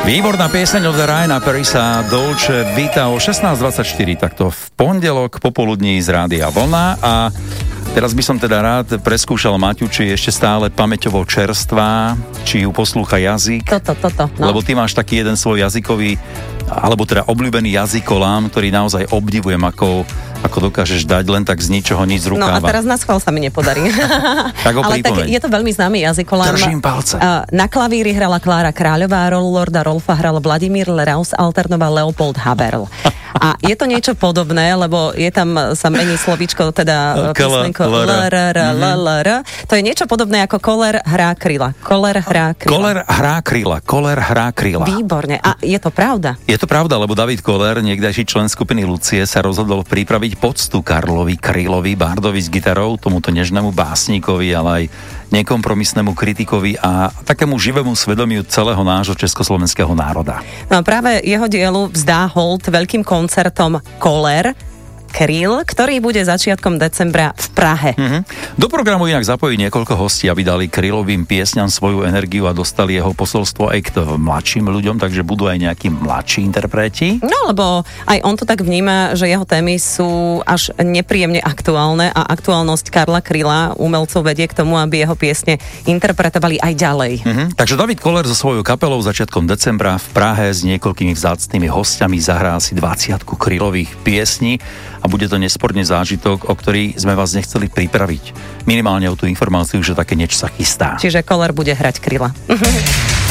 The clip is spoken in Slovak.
Výborná pieseň od Ryana Parisa, Dolce Vita o 16:24, takto v pondelok popoludní z Rádia Vlna. A teraz by som teda rád preskúšal Maťu, či je ešte stále pamäťovo čerstvá, či ju poslúcha jazyk. Toto, no. Lebo ty máš taký jeden svoj jazykový, alebo teda obľúbený jazykolám, ktorý naozaj obdivujem, ako dokážeš dať len tak z ničoho nič z rukáva. No a teraz na schvál sa mi nepodarí. Tak ho ale tak je to veľmi známy jazykolám. Držím palce. Na klavíri hrala Klára Kráľová, rolu Lorda Rolfa hral Vladimír Raus, alternoval Leopold Haberl. A je to niečo podobné, lebo je tam, sa mení slovíčko, teda písmenko LR. To je niečo podobné ako Koller hrá kryla. Koller hrá kryla. Výborne. A je to pravda? Je to pravda, lebo David Koller, niekdajší člen skupiny Lucie, sa rozhodol pripraviť poctu Karlovi Krylovi, bardovi s gitarou, tomuto nežnému básnikovi, ale aj nekompromisnému kritikovi a takému živému svedomiu celého nášho československého národa. No a práve jeho dielu vzdá hold veľkým koncertom Koller Kryl, ktorý bude začiatkom decembra v Prahe. Do programu inak zapojí niekoľko hostí, aby dali Krylovým piesňam svoju energiu a dostali jeho posolstvo aj k mladším ľuďom, takže budú aj nejakí mladší interpreti. No, lebo aj on to tak vníma, že jeho témy sú až nepríjemne aktuálne a aktuálnosť Karla Kryla umelcov vedie k tomu, aby jeho piesne interpretovali aj ďalej. Takže David Koller so svojou kapelou začiatkom decembra v Prahe s niekoľkými vzácnymi hostiami zahrá si 20 Krylových piesní a bude to nesporne zážitok, o ktorý sme vás nechceli pripraviť. Minimálne o tú informáciu, že také niečo sa chystá. Čiže Koller bude hrať Kryla.